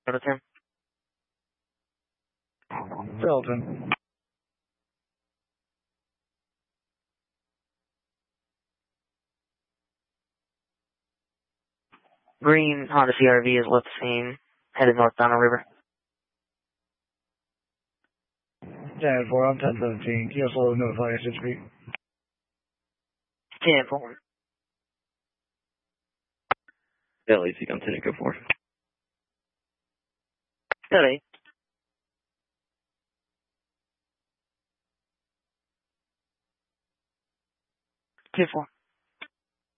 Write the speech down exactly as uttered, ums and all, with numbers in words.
Out of ten. Felton. Green Honda C R V is left scene, headed north down the river. ten four, I'm ten seventeen. Can you also notify S H P? ten four. L A C, I'm ten Echo four. Got eight. ten four.